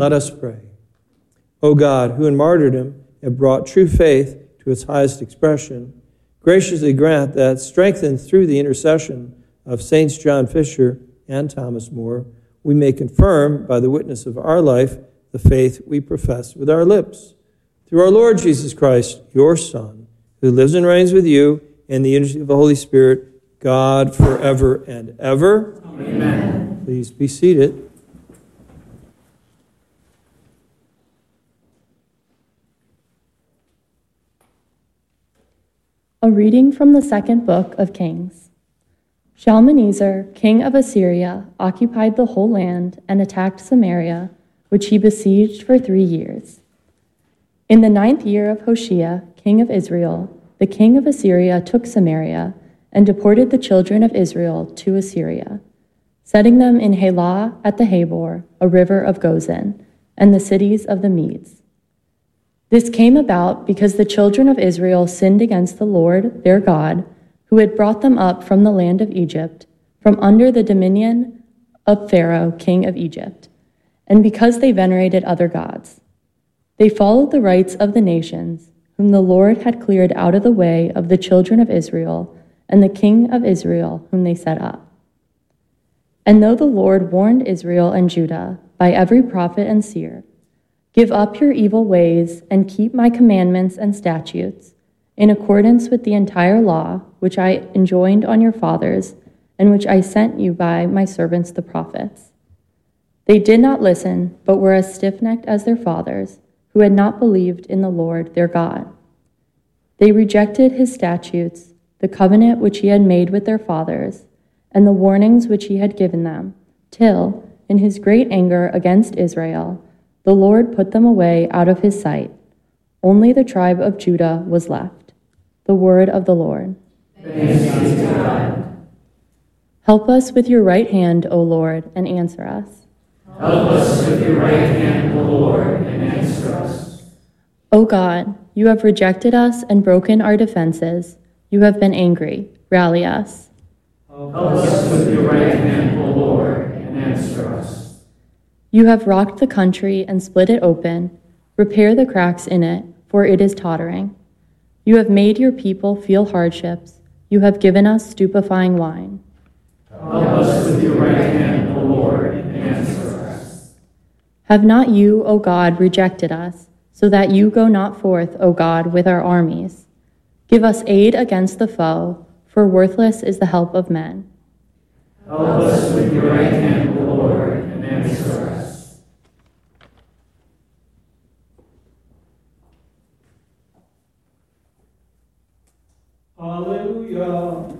Let us pray. O God, who in martyrdom have brought true faith to its highest expression, graciously grant that, strengthened through the intercession of Saints John Fisher and Thomas More, we may confirm by the witness of our life the faith we profess with our lips. Through our Lord Jesus Christ, your Son, who lives and reigns with you in the unity of the Holy Spirit, God forever and ever. Amen. Please be seated. A reading from the second book of Kings. Shalmaneser, king of Assyria, occupied the whole land and attacked Samaria, which he besieged for 3 years. In the 9th year of Hoshea, king of Israel, the king of Assyria took Samaria and deported the children of Israel to Assyria, setting them in Halah at the Habor, a river of Gozan, and the cities of the Medes. This came about because the children of Israel sinned against the Lord, their God, who had brought them up from the land of Egypt, from under the dominion of Pharaoh, king of Egypt, and because they venerated other gods. They followed the rites of the nations, whom the Lord had cleared out of the way of the children of Israel, and the king of Israel, whom they set up. And though the Lord warned Israel and Judah by every prophet and seer, give up your evil ways and keep my commandments and statutes, in accordance with the entire law which I enjoined on your fathers, and which I sent you by my servants the prophets. They did not listen, but were as stiff-necked as their fathers, who had not believed in the Lord their God. They rejected his statutes, the covenant which he had made with their fathers, and the warnings which he had given them, till, in his great anger against Israel, the Lord put them away out of his sight. Only the tribe of Judah was left. The word of the Lord. Thanks be to God. Help us with your right hand, O Lord, and answer us. Help us with your right hand, O Lord, and answer us. O God, you have rejected us and broken our defenses. You have been angry. Rally us. Help us with your right hand, O Lord, and answer us. You have rocked the country and split it open. Repair the cracks in it, for it is tottering. You have made your people feel hardships. You have given us stupefying wine. Help us with your right hand, O Lord, and answer us. Have not you, O God, rejected us, so that you go not forth, O God, with our armies? Give us aid against the foe, for worthless is the help of men. Help us with your right hand, O Lord, and answer us. Hallelujah.